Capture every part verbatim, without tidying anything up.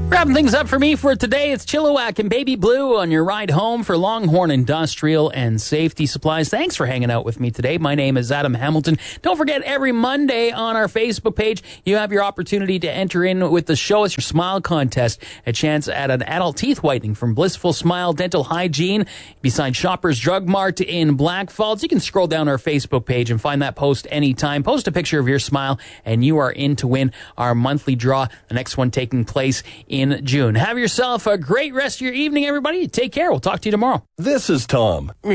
Wrapping things up for me for today, it's Chilliwack and Baby Blue on your ride home for Longhorn Industrial and Safety Supplies. Thanks for hanging out with me today. My name is Adam Hamilton. Don't forget, every Monday on our Facebook page, you have your opportunity to enter in with the Show Us Your Smile contest. A chance at an adult teeth whitening from Blissful Smile Dental Hygiene beside Shoppers Drug Mart in Black Falls. You can scroll down our Facebook page and find that post anytime. Post a picture of your smile and you are in to win our monthly draw. The next one taking place in in June. Have yourself a great rest of your evening, everybody. Take care. We'll talk to you tomorrow. This is Tom. Tom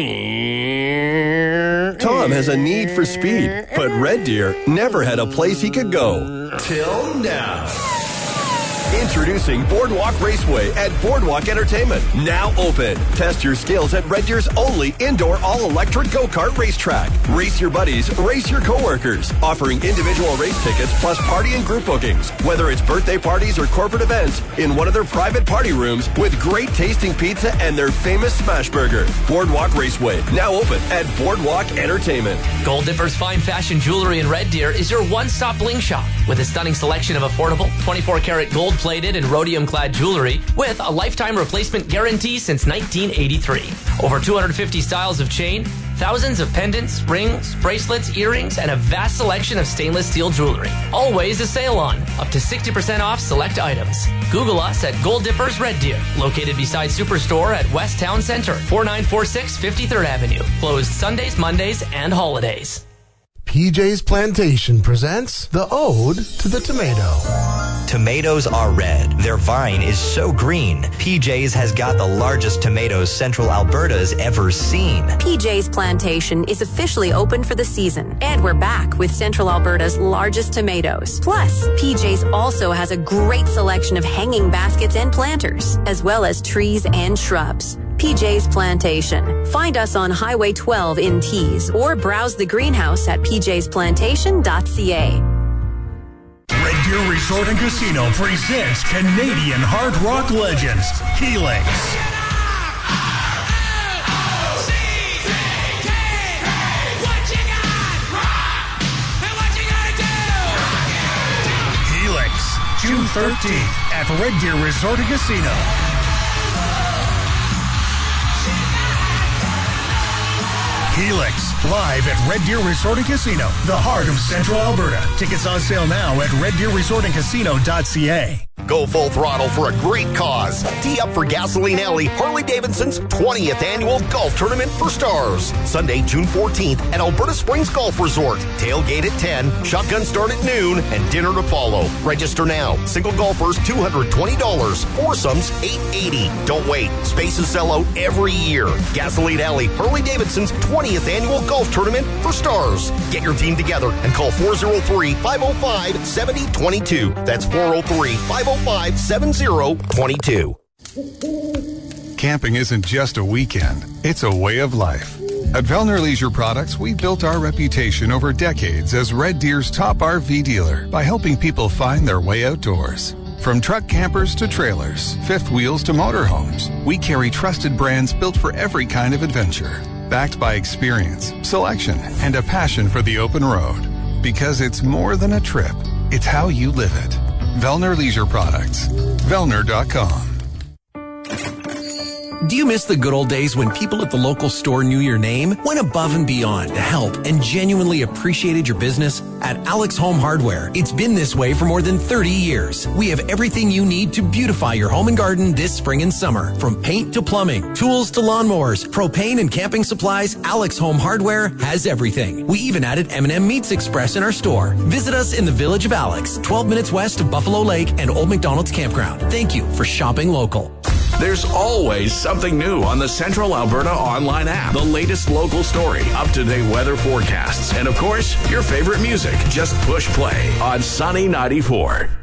has a need for speed, but Red Deer never had a place he could go. Till now. Introducing Boardwalk Raceway at Boardwalk Entertainment. Now open. Test your skills at Red Deer's only indoor all-electric go-kart racetrack. Race your buddies, race your coworkers. Offering individual race tickets plus party and group bookings. Whether it's birthday parties or corporate events, in one of their private party rooms with great tasting pizza and their famous smash burger. Boardwalk Raceway. Now open at Boardwalk Entertainment. Gold Dipper's fine fashion jewelry in Red Deer is your one-stop bling shop with a stunning selection of affordable twenty-four karat gold plated and rhodium-clad jewelry with a lifetime replacement guarantee since nineteen eighty-three. Over two hundred fifty styles of chain, thousands of pendants, rings, bracelets, earrings, and a vast selection of stainless steel jewelry. Always a sale on, up to sixty percent off select items. Google us at Gold Dippers Red Deer, located beside Superstore at West Town Center, forty-nine forty-six fifty-third Avenue. Closed Sundays, Mondays, and holidays. P J's Plantation presents the Ode to the Tomato. Tomatoes are red. Their vine is so green. P J's has got the largest tomatoes Central Alberta's ever seen. P J's Plantation is officially open for the season, and we're back with Central Alberta's largest tomatoes. Plus, P J's also has a great selection of hanging baskets and planters, as well as trees and shrubs. P J's Plantation. Find us on Highway twelve in Tees or browse the greenhouse at p j's plantation dot c a. Red Deer Resort and Casino presents Canadian hard rock legends, Helix. Helix, June thirteenth at Red Deer Resort and Casino. Helix, live at Red Deer Resort and Casino, the heart of Central Alberta. Tickets on sale now at red deer resort and casino dot c a. Go full throttle for a great cause. Tee up for Gasoline Alley, Harley-Davidson's twentieth annual golf tournament for stars. Sunday, June fourteenth at Alberta Springs Golf Resort. Tailgate at ten, shotgun start at noon, and dinner to follow. Register now. Single golfers, two hundred twenty dollars. Foursomes, eight hundred eighty dollars. Don't wait. Spaces sell out every year. Gasoline Alley, Harley-Davidson's twentieth annual golf tournament for stars. Get your team together and call four oh three, five oh five, seven oh two two. That's four oh three, five oh five, seven oh two two. Camping isn't just a weekend, it's a way of life. At Vellner Leisure Products, we built our reputation over decades as Red Deer's top R V dealer by helping people find their way outdoors. From truck campers to trailers, fifth wheels to motorhomes, we carry trusted brands built for every kind of adventure. Backed by experience, selection, and a passion for the open road. Because it's more than a trip, it's how you live it. Vellner Leisure Products. Vellner dot com. Do you miss the good old days when people at the local store knew your name, went above and beyond to help, and genuinely appreciated your business? At Alex Home Hardware, it's been this way for more than thirty years. We have everything you need to beautify your home and garden this spring and summer. From paint to plumbing, tools to lawnmowers, propane and camping supplies, Alex Home Hardware has everything. We even added M and M Meats Express in our store. Visit us in the Village of Alex, twelve minutes west of Buffalo Lake and Old McDonald's Campground. Thank you for shopping local. There's always something new on the Central Alberta online app. The latest local story, up-to-date weather forecasts, and of course, your favorite music. Just push play on Sunny ninety-four.